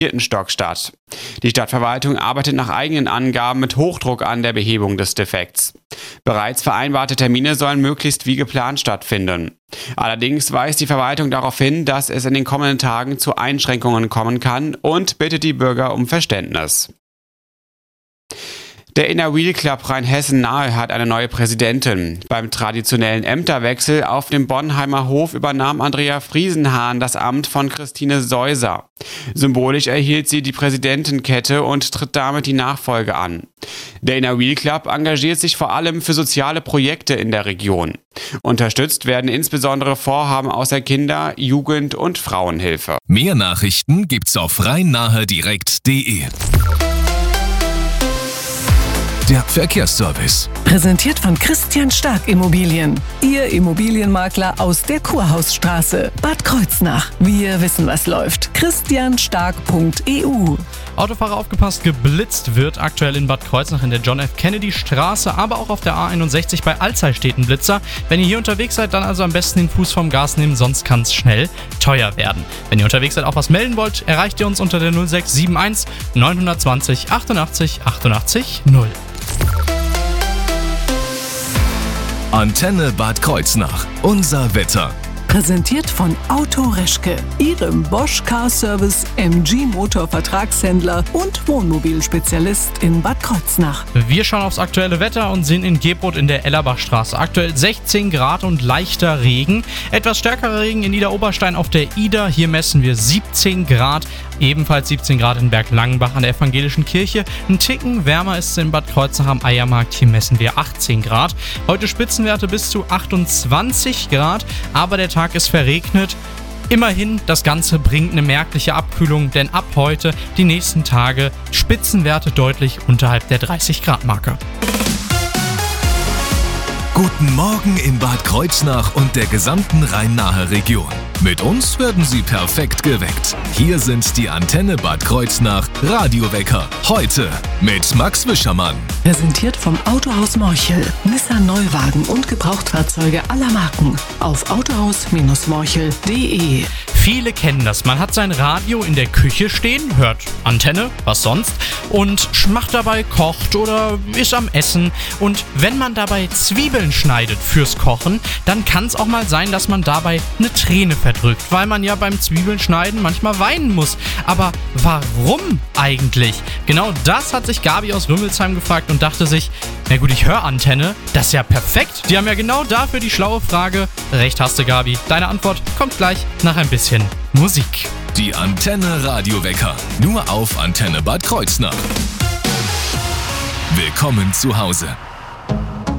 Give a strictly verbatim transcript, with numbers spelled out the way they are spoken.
vierten Stock statt. Die Stadtverwaltung arbeitet nach eigenen Angaben mit Hochdruck an der Behebung des Defekts. Bereits vereinbarte Termine sollen möglichst wie geplant stattfinden. Allerdings weist die Verwaltung darauf hin, dass es in den kommenden Tagen zu Einschränkungen kommen kann und bittet die Bürger um Verständnis. Der Inner Wheel Club Rheinhessen-Nahe hat eine neue Präsidentin. Beim traditionellen Ämterwechsel auf dem Bonheimer Hof übernahm Andrea Friesenhahn das Amt von Christine Seuser. Symbolisch erhielt sie die Präsidentenkette und tritt damit die Nachfolge an. Der Inner Wheel Club engagiert sich vor allem für soziale Projekte in der Region. Unterstützt werden insbesondere Vorhaben aus der Kinder-, Jugend- und Frauenhilfe. Mehr Nachrichten gibt's auf rheinnahe direkt punkt de. Der Verkehrsservice. Präsentiert von Christian Stark Immobilien. Ihr Immobilienmakler aus der Kurhausstraße, Bad Kreuznach. Wir wissen, was läuft. christian stark punkt e u. Autofahrer aufgepasst, geblitzt wird aktuell in Bad Kreuznach in der John F. Kennedy Straße, aber auch auf der A einundsechzig bei Alzey steht ein Blitzer. Wenn ihr hier unterwegs seid, dann also am besten den Fuß vom Gas nehmen, sonst kann es schnell teuer werden. Wenn ihr unterwegs seid, auch was melden wollt, erreicht ihr uns unter der null sechs sieben eins neun zwei null achtundachtzig achtundachtzig null. Antenne Bad Kreuznach. Unser Wetter. Präsentiert von Auto Reschke, Ihrem Bosch Car Service M G Motor Vertragshändler und Wohnmobilspezialist in Bad Kreuznach. Wir schauen aufs aktuelle Wetter und sind in Gebrodt in der Ellerbachstraße. Aktuell sechzehn Grad und leichter Regen. Etwas stärkerer Regen in Idar-Oberstein auf der Ida. Hier messen wir siebzehn Grad. Ebenfalls siebzehn Grad in Berglangenbach an der Evangelischen Kirche. Ein Ticken wärmer ist es in Bad Kreuznach am Eiermarkt. Hier messen wir achtzehn Grad. Heute Spitzenwerte bis zu achtundzwanzig Grad, aber der Tag ist verregnet. Immerhin, das Ganze bringt eine merkliche Abkühlung, denn ab heute, die nächsten Tage, Spitzenwerte deutlich unterhalb der dreißig Grad Marke. Guten Morgen in Bad Kreuznach und der gesamten Rhein-Nahe Region. Mit uns werden Sie perfekt geweckt. Hier sind die Antenne Bad Kreuznach Radiowecker. Heute mit Max Wischermann. Präsentiert vom Autohaus Morchel. Nissan Neuwagen und Gebrauchtfahrzeuge aller Marken. Auf autohaus morchel punkt de. Viele kennen das. Man hat sein Radio in der Küche stehen, hört Antenne, was sonst, und macht dabei, kocht oder ist am Essen. Und wenn man dabei Zwiebeln schneidet fürs Kochen, dann kann es auch mal sein, dass man dabei eine Träne verdrückt, weil man ja beim Zwiebeln schneiden manchmal weinen muss. Aber warum eigentlich? Genau das hat sich Gabi aus Rümmelsheim gefragt und dachte sich, na gut, ich höre Antenne, das ist ja perfekt. Die haben ja genau dafür die schlaue Frage. Recht hast du, Gabi. Deine Antwort kommt gleich nach ein bisschen Musik. Die Antenne Radiowecker. Nur auf Antenne Bad Kreuznach. Willkommen zu Hause.